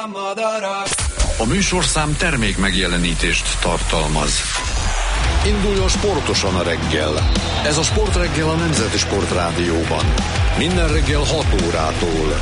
A műsorszám termék megjelenítést tartalmaz. Induljon sportosan a reggel. Ez a Sportreggel a Nemzeti Sportrádióban. Minden reggel 6 órától.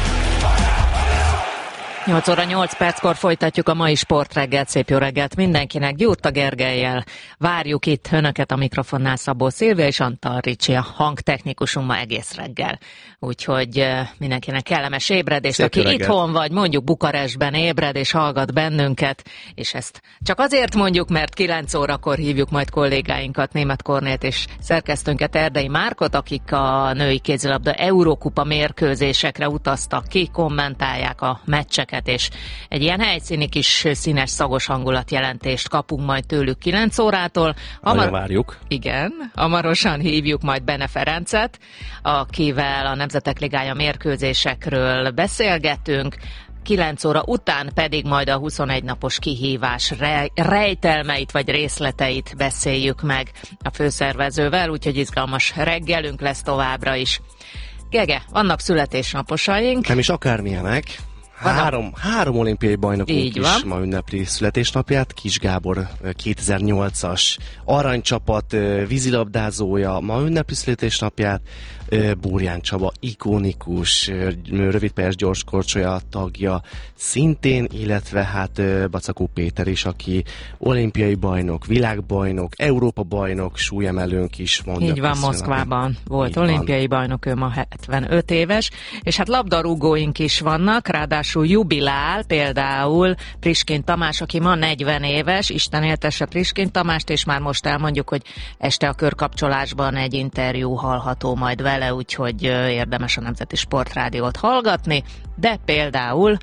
8 óra 8 perckor folytatjuk a mai Sportreggelt. Szép jó reggelt mindenkinek. Gyurta Gergellyel várjuk itt önöket, a mikrofonnál Szabó Szilvia és Antal Ricsi, a hangtechnikusunk ma egész reggel. Úgyhogy mindenkinek kellemes ébredést, szép aki itthon vagy, mondjuk Bukarestben ébred és hallgat bennünket, és ezt csak azért mondjuk, mert 9 órakor hívjuk majd kollégáinkat, Németh Kornélt és szerkesztőnket, Erdei Márkot, akik a női kézilabda Eurókupa mérkőzésekre utaztak ki, kommentálják a meccseket, és egy ilyen helyszíni kis színes, szagos hangulatjelentést kapunk majd tőlük 9 órától. Nagyon várjuk. Igen, hamarosan hívjuk majd Bene Ferencet, akivel a Nemzetek Ligája mérkőzésekről beszélgetünk. 9 óra után pedig majd a 21 napos kihívás rejtelmeit vagy részleteit beszéljük meg a főszervezővel, úgyhogy izgalmas reggelünk lesz továbbra is. Gege, vannak születésnaposaink. Nem is akármilyenek. Három olimpiai bajnokunk is ma ünnepli születésnapját. Kis Gábor 2008-as aranycsapat vízilabdázója ma ünnepli születésnapját. Burján Csaba ikonikus rövidpályás gyorskorcsolya tagja szintén, illetve hát Bacakó Péter is, aki olimpiai bajnok, világbajnok, Európa bajnok, súlyemelőnk is mondja. Így van, Moszkvában volt olimpiai bajnok, ő ma 75 éves, és hát labdarúgóink is vannak, ráadásul jubilál például Priskin Tamás, aki ma 40 éves, Isten éltesse Priskin Tamást, és már most elmondjuk, hogy este a körkapcsolásban egy interjú hallható majd vele, úgyhogy érdemes a Nemzeti Sportrádiót hallgatni, de például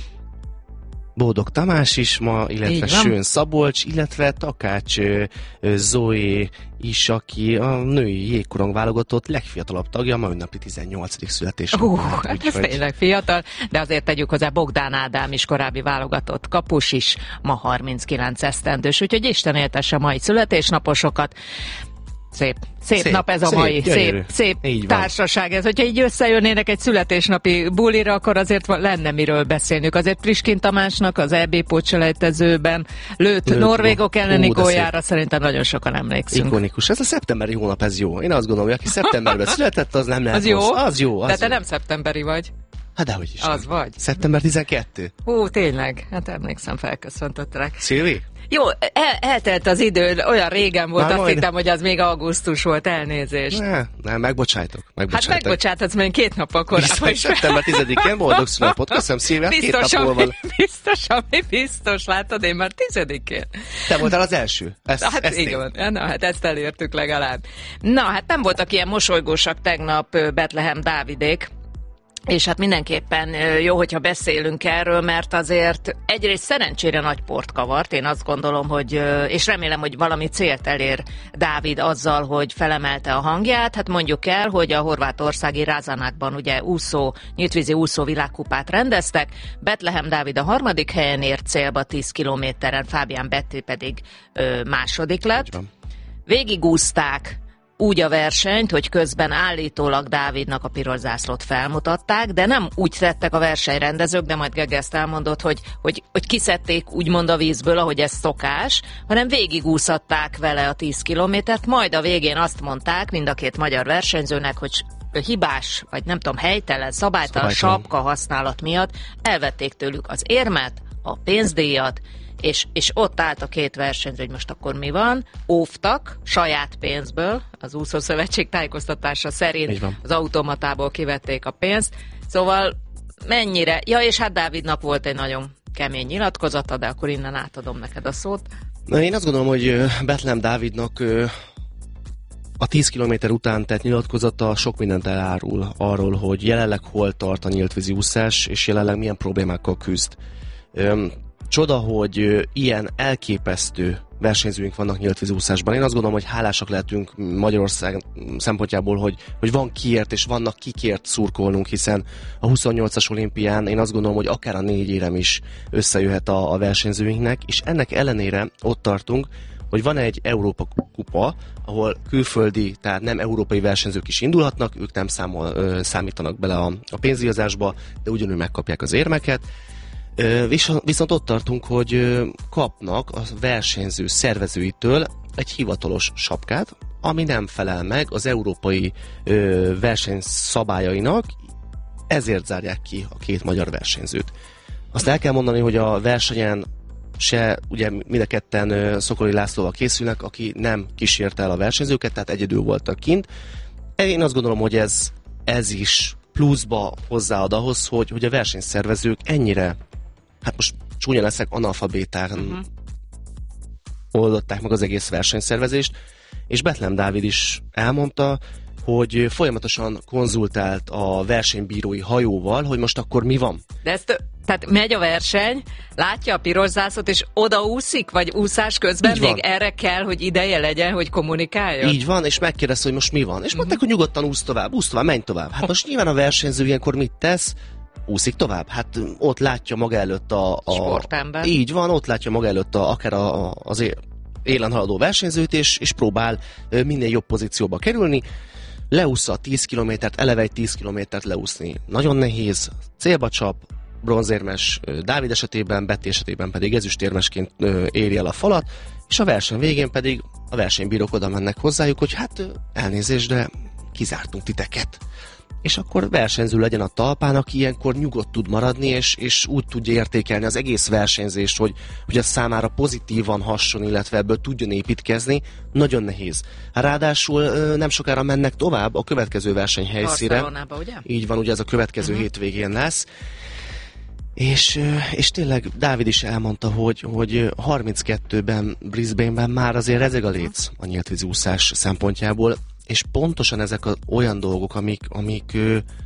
Bódog Tamás is ma, illetve Sőn Szabolcs, illetve Takács Zoé is, aki a női jégkorong válogatott legfiatalabb tagja, ma ünnepli 18. születésnapját. Hát ez tényleg fiatal, de azért tegyük hozzá, Bogdán Ádám is korábbi válogatott kapus is, ma 39 esztendős, úgyhogy Isten éltesse mai születésnaposokat. Szép nap ez a mai, szép társaság ez. Hogyha így összejönnének egy születésnapi bulira, akkor azért lenne miről beszélnünk. Azért Priskin Tamásnak az EB pótselejtezőben lőtt norvégok elleni góljára szerintem nagyon sokan emlékszünk. Ikonikus. Ez a szeptemberi hónap, ez jó. Én azt gondolom, hogy aki szeptemberben született, az nem lehet az jó? Az jó. De te nem szeptemberi vagy. Hát dehogy is. Az vagy. Szeptember 12. Tényleg. Hát emlékszem, felköszöntöttelek. Szilvi? Jó, eltelt az idő, olyan régen volt, azt hittem, hogy az még augusztus volt, elnézést. Nem, megbocsájtok. Hát megbocsáthatsz, mert 2 nappal korábban is. Szeptember 10-én boldog születnapot. Köszönöm, Szilvia, 2 nap múlva. Biztos, látod, én már 10-én. Te voltál az első. Hát igen, hát ezt elértük legalább. Na, hát nem voltak ilyen mosolygósak tegnap Betlehem Dávidék, és hát mindenképpen jó, hogyha beszélünk erről, mert azért egyrészt szerencsére nagy port kavart. Én azt gondolom, hogy, és remélem, hogy valami célt elér Dávid azzal, hogy felemelte a hangját. Hát mondjuk el, hogy a horvátországi Rázanákban ugye nyíltvízi úszó világkupát rendeztek. Betlehem Dávid a 3. helyen ért célba 10 kilométeren, Fábián Betty pedig második lett. Végigúzták úgy a versenyt, hogy közben állítólag Dávidnak a piros zászlót felmutatták, de nem úgy tettek a versenyrendezők, de majd Gege ezt elmondott, hogy kiszedték úgymond a vízből, ahogy ez szokás, hanem végigúszatták vele a 10 kilométert, majd a végén azt mondták mind a két magyar versenyzőnek, hogy hibás, vagy nem tudom, helytelen, szabálytalan sapka használat miatt elvették tőlük az érmet, a pénzdíjat, és ott állt a két versenyző, hogy most akkor mi van, óvtak saját pénzből, az úszószövetség tájékoztatása szerint az automatából kivették a pénzt, szóval mennyire, és hát Dávidnak volt egy nagyon kemény nyilatkozata, de akkor innen átadom neked a szót. Na, én azt gondolom, hogy Betlehem Dávidnak a 10 kilométer után tett nyilatkozata sok mindent elárul arról, hogy jelenleg hol tart a nyíltvízi úszás, és jelenleg milyen problémákkal küzd. Csoda, hogy ilyen elképesztő versenyzőink vannak nyíltvízi úszásban. Én azt gondolom, hogy hálásak lehetünk Magyarország szempontjából, hogy van kiért és vannak kikért szurkolnunk, hiszen a 28-as olimpián én azt gondolom, hogy akár a 4 érem is összejöhet a versenyzőinknek, és ennek ellenére ott tartunk, hogy van egy Európa kupa, ahol külföldi, tehát nem európai versenyzők is indulhatnak, ők nem számítanak bele a pénzdíjazásba, de ugyanúgy megkapják az érmeket. Viszont ott tartunk, hogy kapnak a versenyző szervezőitől egy hivatalos sapkát, ami nem felel meg az európai versenyszabályainak, ezért zárják ki a két magyar versenyzőt. Azt el kell mondani, hogy a versenyen se, ugye mind a ketten Szokoli Lászlóval készülnek, aki nem kísérte el a versenyzőket, tehát egyedül voltak kint. Én azt gondolom, hogy ez is pluszba hozzáad ahhoz, hogy a versenyszervezők ennyire, hát most csúnya leszek, analfabétán oldották meg az egész versenyszervezést, és Bethlen Dávid is elmondta, hogy folyamatosan konzultált a versenybírói hajóval, hogy most akkor mi van. De tehát megy a verseny, látja a piros zászlót, és odaúszik, vagy úszás közben még erre kell, hogy ideje legyen, hogy kommunikáljon? Így van, és megkérdezte, hogy most mi van. És mondták, hogy nyugodtan úsz tovább, menj tovább. Hát most nyilván a versenyző ilyenkor mit tesz? Úszik tovább. Hát ott látja maga előtt a sportember. Így van, ott látja maga előtt akár az élen haladó versenyzőt, és próbál minél jobb pozícióba kerülni. Leúszza a 10 kilométert, eleve egy 10 kilométert leúszni nagyon nehéz, célba csap, bronzérmes Dávid esetében, Betty esetében pedig ezüstérmesként éri el a falat, és a verseny végén pedig a versenybírók oda mennek hozzájuk, hogy hát elnézést, de kizártunk titeket. És akkor versenyző legyen a talpán, aki ilyenkor nyugodt tud maradni, és úgy tudja értékelni az egész versenyzést, hogy az számára pozitívan hasson, illetve ebből tudjon építkezni, nagyon nehéz. Ráadásul nem sokára mennek tovább a következő verseny helyszíre. Barcelonába, ugye? Így van, ugye ez a következő hétvégén lesz. És tényleg Dávid is elmondta, hogy 32-ben, Brisbane-ben már azért rezeg a léc a nyíltvízi úszás szempontjából, és pontosan ezek olyan dolgok, amik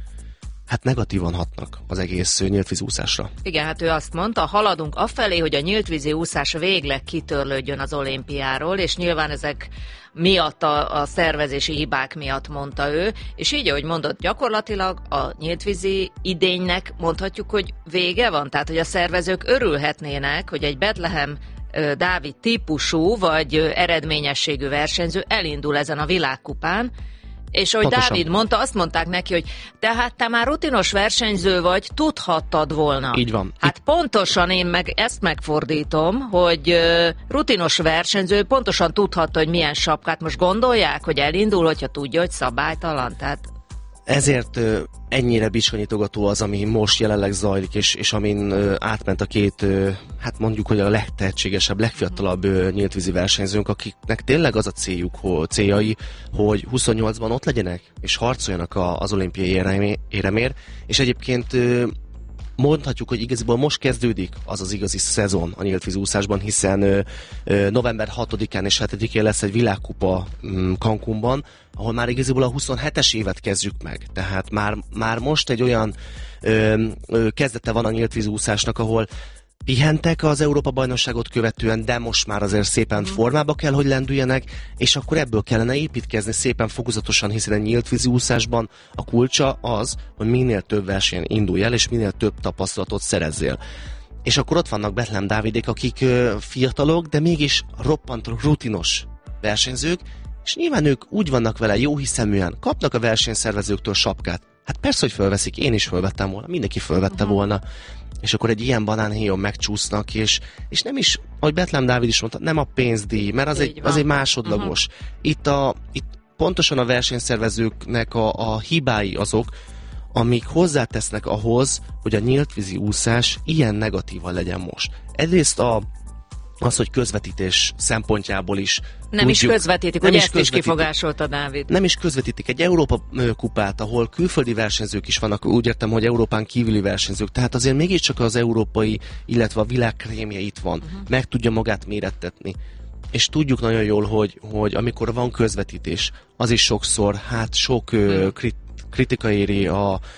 hát negatívan hatnak az egész nyíltvízi úszásra. Igen, hát ő azt mondta, haladunk afelé, hogy a nyíltvízi úszás végleg kitörlődjön az olimpiáról, és nyilván ezek miatt a szervezési hibák miatt mondta ő, és így, ahogy mondott, gyakorlatilag a nyíltvízi idénynek mondhatjuk, hogy vége van, tehát hogy a szervezők örülhetnének, hogy egy Bethlehem Dávid típusú vagy eredményességű versenyző elindul ezen a világkupán, és ahogy pontosan. Dávid mondta, azt mondták neki, hogy tehát te már rutinos versenyző vagy, tudhattad volna. Így van. Hát pontosan én meg ezt megfordítom, hogy rutinos versenyző pontosan tudhatta, hogy milyen sapkát. Most gondolják, hogy elindul, hogyha tudja, hogy szabálytalan. Tehát ezért ennyire bizonyítogató az, ami most jelenleg zajlik, és amin átment a két, hát mondjuk, hogy a legtehetségesebb, legfiatalabb nyíltvízi versenyzőnk, akiknek tényleg az a céljai, hogy 28-ban ott legyenek, és harcoljanak az olimpiai éremért, és egyébként mondhatjuk, hogy igaziból most kezdődik az igazi szezon a nyíltvízi úszásban, hiszen november 6-án és 7-én lesz egy világkupa Cancúnban, ahol már igaziból a 27-es évet kezdjük meg. Tehát már most egy olyan kezdete van a nyíltvízi úszásnak, ahol pihentek az Európa-bajnokságot követően, de most már azért szépen formába kell, hogy lendüljenek, és akkor ebből kellene építkezni szépen fokozatosan, hiszen a nyíltvízi úszásban a kulcsa az, hogy minél több versenyen indulj el, és minél több tapasztalatot szerezzél. És akkor ott vannak Bethlen Dávidék, akik fiatalok, de mégis roppant rutinos versenyzők, és nyilván ők úgy vannak vele jóhiszeműen, kapnak a versenyszervezőktől sapkát. Hát persze, hogy fölveszik, én is fölvettem volna, mindenki fölvette volna. És akkor egy ilyen banánhéjon megcsúsznak, és nem is, ahogy Bethlen Dávid is mondta, nem a pénzdíj, mert az egy másodlagos. Itt pontosan a versenyszervezőknek a hibái azok, amik hozzátesznek ahhoz, hogy a nyíltvízi úszás ilyen negatívan legyen most. Egyrészt az, hogy közvetítés szempontjából is nem is közvetítik, hogy ezt is kifogásolta Dávid. Nem is közvetítik egy Európa kupát, ahol külföldi versenyzők is vannak, úgy értem, hogy Európán kívüli versenyzők, tehát azért mégiscsak az európai, illetve a világ krémje itt van, meg tudja magát mérettetni. És tudjuk nagyon jól, hogy amikor van közvetítés, az is sokszor, hát sok kritika éri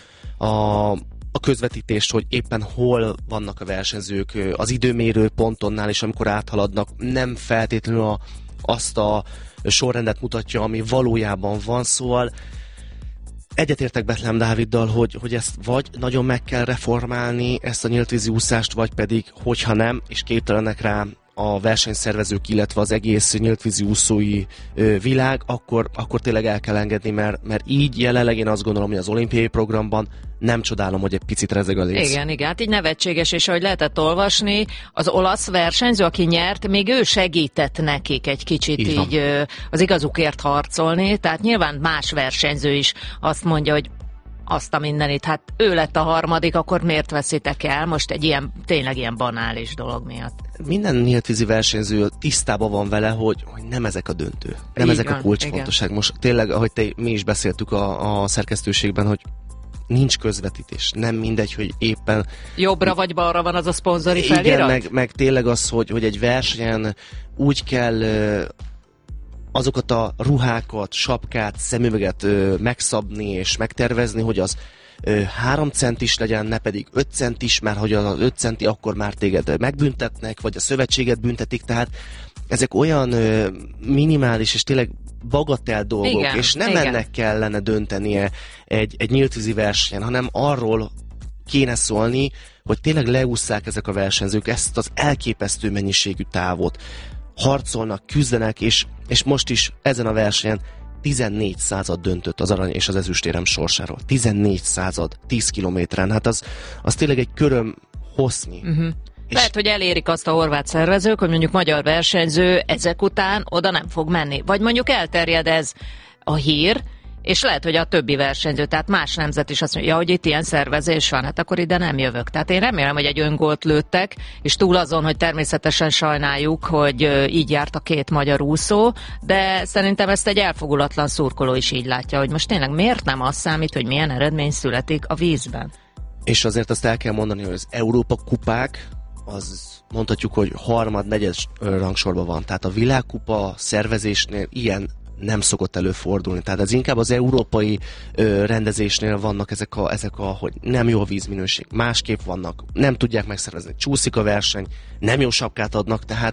a közvetítést, hogy éppen hol vannak a versenyzők az időmérő pontonnál, és amikor áthaladnak, nem feltétlenül azt a sorrendet mutatja, ami valójában van, szóval egyetértek Bethlen Dáviddal, hogy ezt vagy nagyon meg kell reformálni, ezt a nyíltvízi úszást, vagy pedig, hogyha nem, és képtelenek rá a versenyszervezők, illetve az egész nyíltvízi úszói világ, akkor tényleg el kell engedni, mert így jelenleg én azt gondolom, hogy az olimpiai programban nem csodálom, hogy egy picit rezeg a léc. Igen, hát így nevetséges, és ahogy lehetett olvasni, az olasz versenyző, aki nyert, még ő segített nekik egy kicsit így az igazukért harcolni, tehát nyilván más versenyző is azt mondja, hogy azt a mindenit, hát ő lett a harmadik, akkor miért veszitek el most egy ilyen, tényleg ilyen banális dolog miatt? Minden nyíltvízi versenyző tisztában van vele, hogy nem ezek a döntő, nem így ezek van, a kulcsfontosság. Most tényleg, ahogy mi is beszéltük a szerkesztőségben, hogy nincs közvetítés. Nem mindegy, hogy éppen... Jobbra vagy balra van az a szponzori felirat? Igen, meg tényleg az, hogy egy versenyen úgy kell azokat a ruhákat, sapkát, szemüveget megszabni és megtervezni, hogy az 3 centis legyen, ne pedig 5 centis, mert hogy az 5 centi akkor már téged megbüntetnek, vagy a szövetséget büntetik, tehát ezek olyan minimális és tényleg bagatell dolgok, igen, és nem ennek kellene döntenie egy nyíltvízi versenyen, hanem arról kéne szólni, hogy tényleg leússzák ezek a versenyzők ezt az elképesztő mennyiségű távot, harcolnak, küzdenek, és most is ezen a versenyen 14 század döntött az arany és az ezüstérem sorsáról. 14 század, 10 kilométeren. Hát az tényleg egy köröm hossznyi. Lehet, hogy elérik azt a horvát szervezők, hogy mondjuk magyar versenyző ezek után oda nem fog menni. Vagy mondjuk elterjed ez a hír, és lehet, hogy a többi versenyző, tehát más nemzet is azt mondja, hogy itt ilyen szervezés van, hát akkor ide nem jövök. Tehát én remélem, hogy egy öngolt lőttek, és túl azon, hogy természetesen sajnáljuk, hogy így járt a 2 magyar úszó, de szerintem ezt egy elfogulatlan szurkoló is így látja, hogy most tényleg miért nem az számít, hogy milyen eredmény születik a vízben. És azért azt el kell mondani, hogy az Európa kupák, az mondhatjuk, hogy 3.-4. rangsorban van. Tehát a világkupa szervezésnél ilyen nem szokott előfordulni. Tehát ez inkább az európai rendezésnél vannak ezek a, hogy nem jó a vízminőség, másképp vannak, nem tudják megszervezni, csúszik a verseny, nem jó sapkát adnak, tehát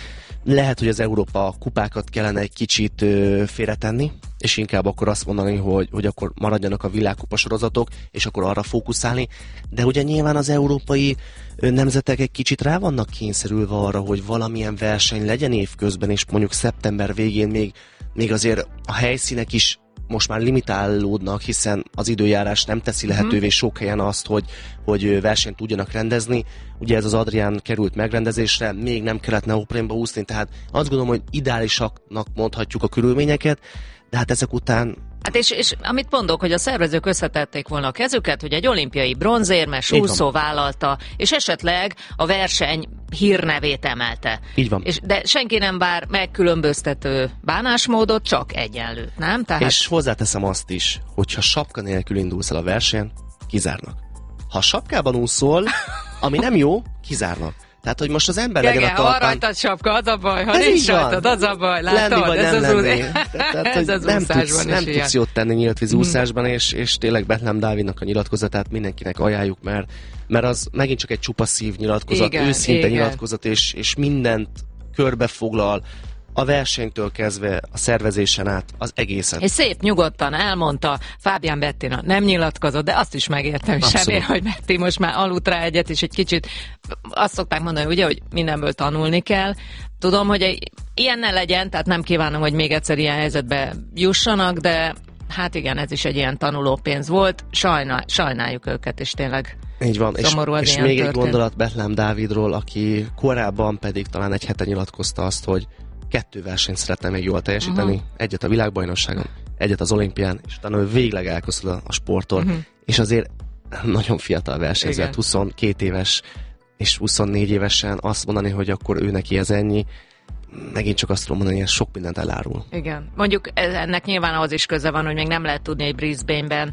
lehet, hogy az Európa kupákat kellene egy kicsit félretenni, és inkább akkor azt mondani, hogy akkor maradjanak a világkupa sorozatok, és akkor arra fókuszálni, de ugye nyilván az európai nemzetek egy kicsit rá vannak kényszerülve arra, hogy valamilyen verseny legyen évközben, és mondjuk szeptember végén még azért a helyszínek is most már limitálódnak, hiszen az időjárás nem teszi lehetővé sok helyen azt, hogy versenyt tudjanak rendezni. Ugye ez az Adrián került megrendezésre, még nem kellett neoprénba úszni, tehát azt gondolom, hogy ideálisaknak mondhatjuk a körülményeket, de hát ezek után... Hát és amit mondok, hogy a szervezők összetették volna a kezüket, hogy egy olimpiai bronzérmes úszó vállalta, és esetleg a verseny hírnevét emelte. Így van. De senki nem vár megkülönböztető bánásmódot, csak egyenlőt, nem? Tehát... És hozzáteszem azt is, hogyha sapka nélkül indulsz el a versenyen, kizárnak. Ha sapkában úszol, ami nem jó, kizárnak. Tehát, hogy most az ember legyen a talpán... ha rajtad sapka, az a baj, ha nincs rajtad, az a baj, látod? Lenni vagy nem lenni. Tehát, ez az nem tudsz jót tenni nyíltvízi úszásban, és tényleg Bethlen Dávidnak a nyilatkozatát mindenkinek ajánljuk, mert az megint csak egy csupa szív nyilatkozat, őszinte nyilatkozat, és mindent körbefoglal, a versenytől kezdve a szervezésen át az egészet. És szép nyugodtan elmondta, Fábián Bettina nem nyilatkozott, de azt is megértem, és remélem, hogy Betti most már aludt rá egyet, és egy kicsit azt szokták mondani, ugye, hogy mindenből tanulni kell. Tudom, hogy ilyen ne legyen, tehát nem kívánom, hogy még egyszer ilyen helyzetbe jussanak, de hát igen, ez is egy ilyen tanulópénz volt. Sajnáljuk őket, és tényleg így van, és még történt. egy gondolat Bethlen Dávidról, aki korábban pedig talán egy hete nyilatkozta azt, hogy 2 versenyt szeretne még jól teljesíteni, egyet a világbajnokságon, egyet az olimpián, és utána ő végleg elköszön a sporttól, és azért nagyon fiatal versenyző, 22 éves és 24 évesen azt mondani, hogy akkor ő neki ez ennyi, megint csak azt tudom mondani, hogy ez sok mindent elárul. Igen. Mondjuk ennek nyilván ahhoz is köze van, hogy még nem lehet tudni, hogy Brisbane-ben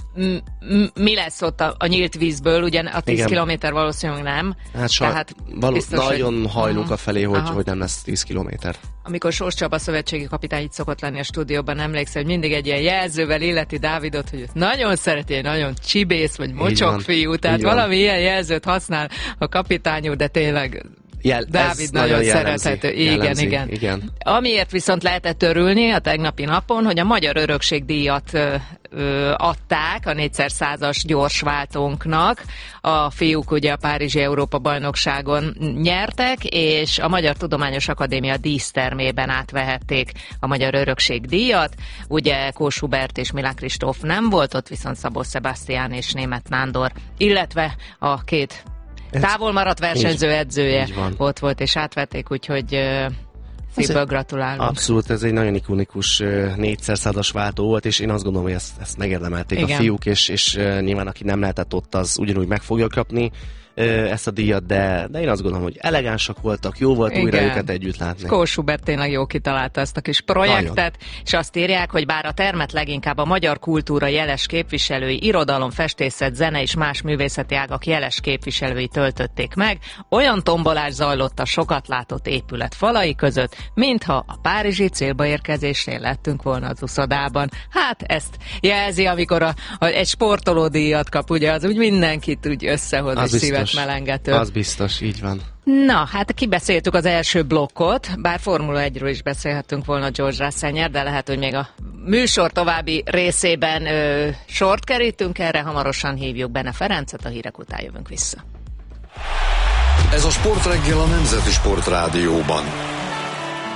mi lesz ott a nyílt vízből, ugye a 10 kilométer valószínűleg nem. Hát, tehát biztos, nagyon hajlunk a felé, hogy nem lesz 10 kilométer. Amikor Sós Csaba szövetségi kapitány itt szokott lenni a stúdióban, emlékszel, hogy mindig egy ilyen jelzővel illeti Dávidot, hogy nagyon szereti, nagyon csibész, vagy mocsok fiú, tehát valami ilyen jelzőt használ a kapitányú, de tényleg Dávid nagyon szerethető. Igen. Amiért viszont lehetett örülni a tegnapi napon, hogy a Magyar Örökség díjat adták a 4x100-as gyorsváltónknak. A fiúk ugye a Párizsi Európa-bajnokságon nyertek, és a Magyar Tudományos Akadémia dísztermében átvehették a Magyar Örökség díjat. Ugye Kós Hubert és Milán Kristóf nem volt, ott viszont Szabó Sebastián és Németh Nándor, illetve a két távol maradt versenyző edzője ott volt, és átvették, úgyhogy szépen gratulálunk. Abszolút, ez egy nagyon ikonikus 4x100-as váltó volt, és én azt gondolom, hogy ezt megérdemelték a fiúk, és nyilván aki nem lehetett ott, az ugyanúgy meg fogja kapni ezt a díjat, de én azt gondolom, hogy elegánsak voltak, jó volt újra őket együtt látni. Kós Hubert tényleg jó kitalálta ezt a kis projektet, nagyon. És azt írják, hogy bár a termet leginkább a magyar kultúra jeles képviselői, irodalom, festészet, zene és más művészeti ágak jeles képviselői töltötték meg, olyan tombolás zajlott a sokat látott épület falai között, mintha a párizsi célba érkezésnél lettünk volna az uszodában. Hát ezt jelzi, amikor egy sportolódíjat kap, ugye az úgy mindenkit úgy összehoz és szívet melengető. Az biztos, így van. Na, hát kibeszéltük az első blokkot, bár Formula 1-ről is beszélhetünk volna George Russell nyer, de lehet, hogy még a műsor további részében sort kerítünk erre, hamarosan hívjuk Bene Ferencet, a hírek után jövünk vissza. Ez a Sportreggel a Nemzeti Sportrádióban.